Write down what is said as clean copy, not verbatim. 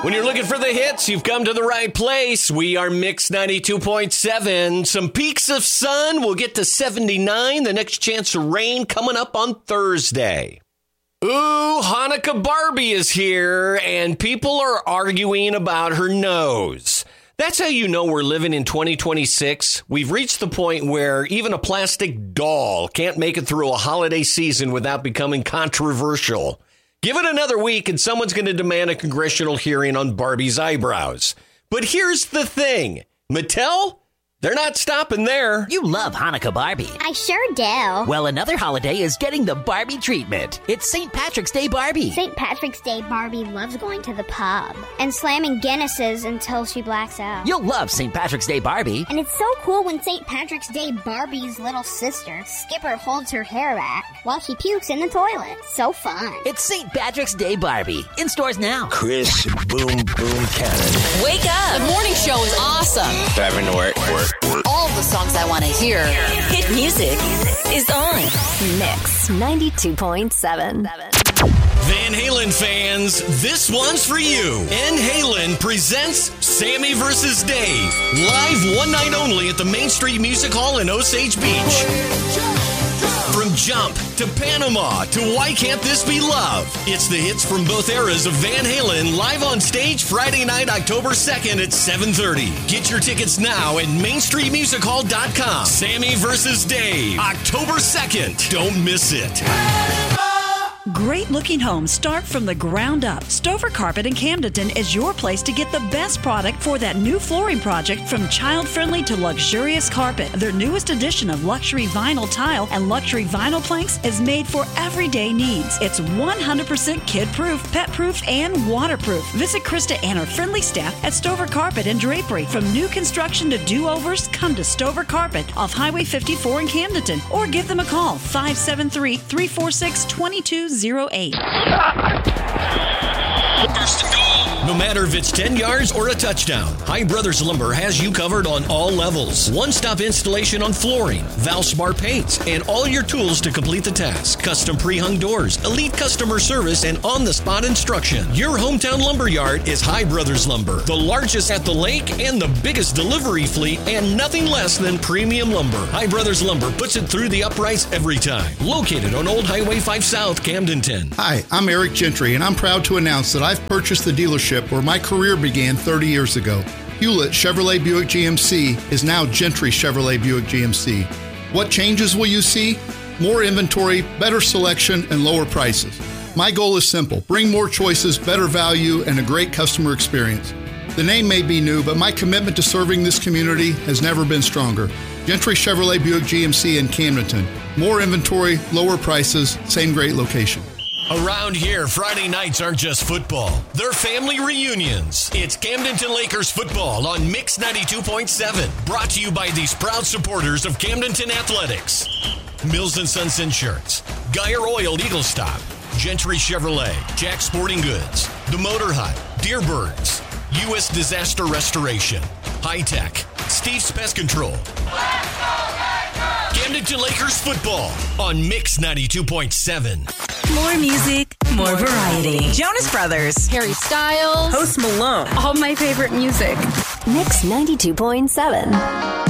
When you're looking for the hits, you've come to the right place. We are Mix 92.7. Some peaks of sun. We'll get to 79. The next chance of rain coming up on Thursday. Ooh, Hanukkah Barbie is here, and people are arguing about her nose. That's how you know we're living in 2026. We've reached the point where even a plastic doll can't make it through a holiday season without becoming controversial. Give it another week and someone's going to demand a congressional hearing on Barbie's eyebrows. But here's the thing. Mattel? They're not stopping there. You love Hanukkah Barbie. I sure do. Well, another holiday is getting the Barbie treatment. It's St. Patrick's Day Barbie. St. Patrick's Day Barbie loves going to the pub and slamming Guinnesses until she blacks out. You'll love St. Patrick's Day Barbie. And it's so cool when St. Patrick's Day Barbie's little sister, Skipper, holds her hair back while she pukes in the toilet. So fun. It's St. Patrick's Day Barbie. In stores now. Chris Boom Boom Cannon. Wake up. The morning show is awesome. Driving to work. All the songs I want to hear. Hit music is on. Mix 92.7. Van Halen fans, this one's for you. Van Halen presents Sammy vs. Dave. Live one night only at the Main Street Music Hall in Osage Beach. From Jump to Panama to Why Can't This Be Love? It's the hits from both eras of Van Halen live on stage Friday night, October 2nd at 7:30. Get your tickets now at MainStreetMusicHall.com. Sammy vs. Dave, October 2nd. Don't miss it. Great-looking homes start from the ground up. Stover Carpet in Camdenton is your place to get the best product for that new flooring project, from child-friendly to luxurious carpet. Their newest edition of luxury vinyl tile and luxury vinyl planks is made for everyday needs. It's 100% kid-proof, pet-proof, and waterproof. Visit Krista and her friendly staff at Stover Carpet and Drapery. From new construction to do-overs, come to Stover Carpet off Highway 54 in Camdenton, or give them a call, 573-346-2208. No matter if it's 10 yards or a touchdown, High Brothers Lumber has you covered on all levels. One-stop installation on flooring, Valspar paints, and all your tools to complete the task. Custom pre-hung doors, elite customer service, and on-the-spot instruction. Your hometown lumber yard is High Brothers Lumber, the largest at the lake and the biggest delivery fleet, and nothing less than premium lumber. High Brothers Lumber puts it through the uprights every time. Located on Old Highway 5 South, Camdenton. Hi, I'm Eric Gentry, and I'm proud to announce that I've purchased the dealership where my career began 30 years ago. Hewlett Chevrolet Buick GMC is now Gentry Chevrolet Buick GMC. What changes will you see? More inventory, better selection, and lower prices. My goal is simple: bring more choices, better value, and a great customer experience. The name may be new, but my commitment to serving this community has never been stronger. Gentry Chevrolet Buick GMC in Camdenton. More inventory, lower prices, same great location. Around here, Friday nights aren't just football. They're family reunions. It's Camdenton Lakers football on Mix 92.7. Brought to you by these proud supporters of Camdenton Athletics. Mills & Sons Insurance, Geyer Oil Eagle Stop, Gentry Chevrolet, Jack Sporting Goods, The Motor Hut, Deerbirds, U.S. Disaster Restoration, High Tech, Steve's Pest Control. Camdenton Lakers football on Mix 92.7. More music, more variety. Jonas Brothers, Harry Styles, Post Malone. All my favorite music. Mix 92.7.